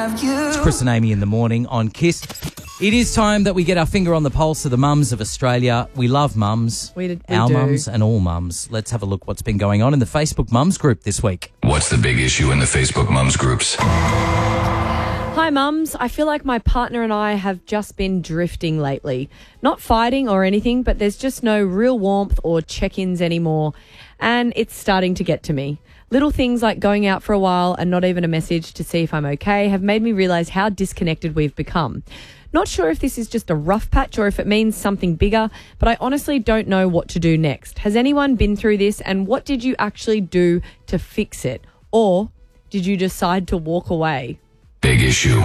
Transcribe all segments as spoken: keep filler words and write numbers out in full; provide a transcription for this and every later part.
have you. It's Chris and Amy in the morning on Kiss. It is time that we get our finger on the pulse of the mums of Australia. We love mums. We, d- we our do. mums and all mums. Let's have a look what's been going on in the Facebook mums group this week. What's the big issue in the Facebook mums groups? Hi, mums. I feel like my partner and I have just been drifting lately. Not fighting or anything, but there's just no real warmth or check-ins anymore. And it's starting to get to me. Little things like going out for a while and not even a message to see if I'm okay have made me realise how disconnected we've become. Not sure if this is just a rough patch or if it means something bigger, but I honestly don't know what to do next. Has anyone been through this, and what did you actually do to fix it? Or did you decide to walk away? Big issue.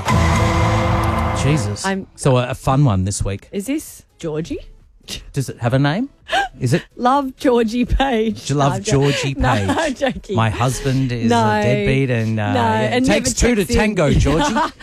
Jesus. I'm- so a, a fun one this week. Is this Georgie? Does it have a name? Is it? Love Georgie Page. Do you love No, I'm jo- Georgie Page? No, I'm joking. My husband is No. a deadbeat and, uh, No, yeah, it and takes never two to texts in. tango, Georgie.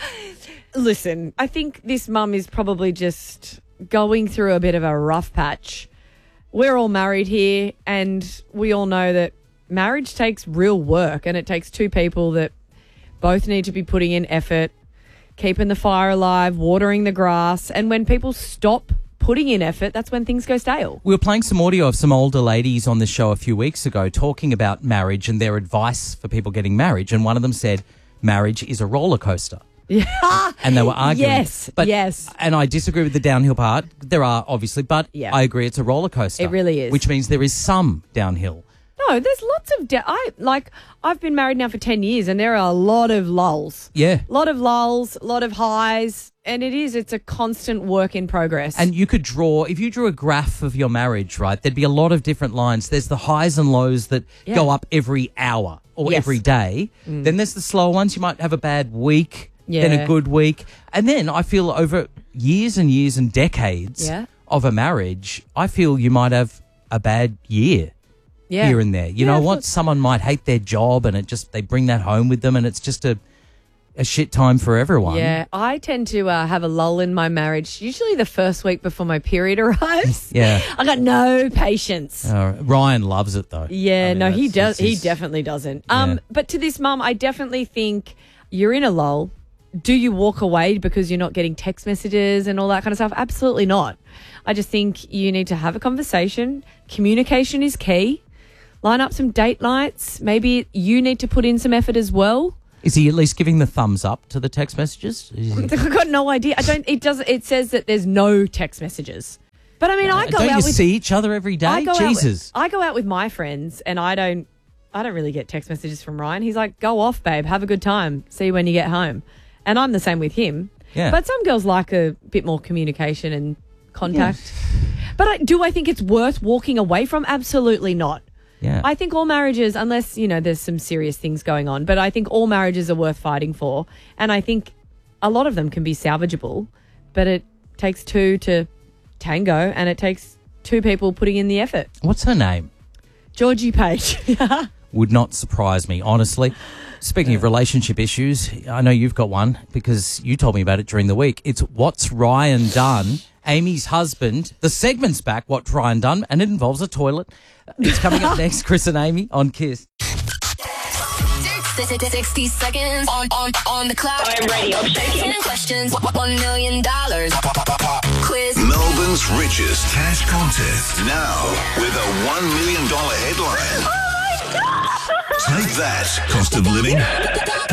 Listen, I think this mum is probably just going through a bit of a rough patch. We're all married here, and we all know that marriage takes real work, and it takes two people that both need to be putting in effort, keeping the fire alive, watering the grass. And when people stop putting in effort, that's when things go stale. We were playing some audio of some older ladies on the show a few weeks ago talking about marriage and their advice for people getting married. And one of them said, marriage is a roller coaster. Yeah. And they were arguing. Yes, but, yes. And I disagree with the downhill part. There are, obviously, but Yeah. I agree it's a roller coaster. It really is. Which means there is some downhill. No, there's lots of... De- I like. I've been married now for ten years, and there are a lot of lulls. Yeah. A lot of lulls, a lot of highs, and it is. It's a constant work in progress. And you could draw, if you drew a graph of your marriage, right, there'd be a lot of different lines. There's the highs and lows that Yeah. go up every hour or Yes. every day. Mm. Then there's the slower ones. You might have a bad week, then Yeah. a good week. And then I feel over years and years and decades Yeah. of a marriage, I feel you might have a bad year. yeah. Here and there. You Yeah, know of what? course. Someone might hate their job and it just they bring that home with them and it's just a a shit time for everyone. Yeah, I tend to uh, have a lull in my marriage, usually the first week before my period arrives. Yeah. I got no patience. Uh, Ryan loves it though. Yeah, I mean, no, he that's- does. it's He his- definitely doesn't. Um, Yeah. but to this mum, I definitely think you're in a lull. Do you walk away because you're not getting text messages and all that kind of stuff? Absolutely not. I just think you need to have a conversation. Communication is key. Line up some date nights. Maybe you need to put in some effort as well. Is he at least giving the thumbs up to the text messages? Is he- I've got no idea. I don't. It does. It says that there's no text messages. But I mean, I go Don't out you with. see each other every day? I go Jesus. Out with, I go out with my friends, and I don't. I don't really get text messages from Ryan. He's like, "Go off, babe. Have a good time. See you when you get home." And I'm the same with him. Yeah. But some girls like a bit more communication and contact. But I, do I think it's worth walking away from? Absolutely not. Yeah. I think all marriages, unless, you know, there's some serious things going on, but I think all marriages are worth fighting for. And I think a lot of them can be salvageable, but it takes two to tango and it takes two people putting in the effort. What's her name? Georgie Page. Would not surprise me, honestly. Speaking of relationship issues, I know you've got one because you told me about it during the week. It's What's Ryan Done? Amy's husband. The segment's back, What's Ryan Done? And it involves a toilet. It's coming up next, Chris and Amy on Kiss. sixty seconds on, on, on the clock. I'm ready. I'm shaking. ten questions. one million dollars. Quiz. Melbourne's richest cash contest. Now with a one million dollars headline. Oh my God. Take that, cost of living.